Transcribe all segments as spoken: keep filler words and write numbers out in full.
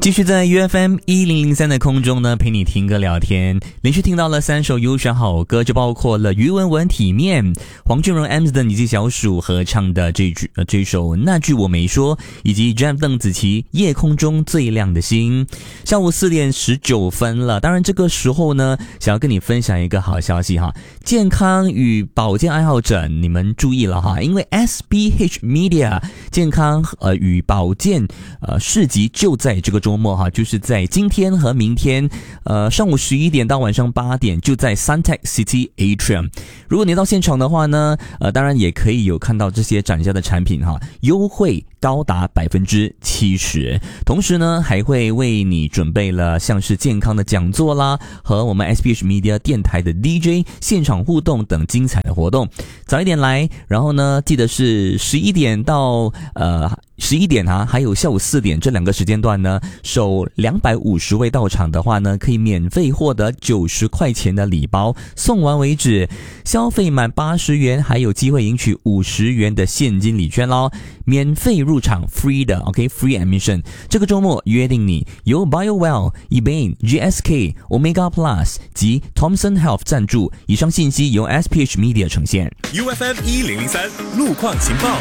继续在 U F M 一零零三的空中呢，陪你听歌聊天。连续听到了三首优选好歌，就包括了于文文体面、黄俊荣 M 的你及小鼠合唱的这句呃这首那句我没说，以及 Jam 邓紫棋夜空中最亮的星。下午四点十九分了，当然这个时候呢，想要跟你分享一个好消息哈，健康与保健爱好者你们注意了哈，因为 S B H Media 健康呃与保健呃市集就在这个周末哈，就是在今天和明天，呃，上午十一点到晚上八点，就在 Suntec City Atrium。如果你到现场的话呢，呃，当然也可以有看到这些展下的产品哈，优惠高达百分之七十。同时呢，还会为你准备了像是健康的讲座啦，和我们 S B H Media 电台的 D J 现场互动等精彩的活动。早一点来，然后呢，记得是十一点到呃。十一点啊，还有下午四点这两个时间段呢，首两百五十位到场的话呢，可以免费获得九十块钱的礼包，送完为止。消费满八十元还有机会赢取五十元的现金礼券咯，免费入场 free 的 OK free admission。这个周末约定你，由 BioWell、eBain、G S K、Omega Plus 及 Thomson Health 赞助。以上信息由 S P H Media 呈现。 U F M 一零零三路况情报。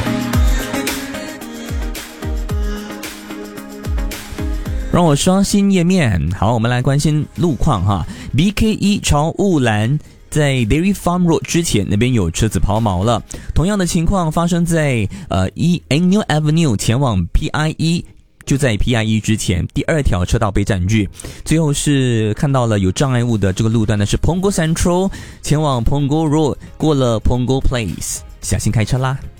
让我刷新页面。好，我们来关心路况哈。B K 一 朝雾兰在 Dairy Farm Road 之前，那边有车子抛锚了。同样的情况发生在呃 E Angel Avenue 前往 P I 一。就在 P I 一 之前，第二条车道被占据。最后是看到了有障碍物的这个路段呢，是 Punggol Central 前往 Punggol Road， 过了 Punggol Place， 小心开车啦。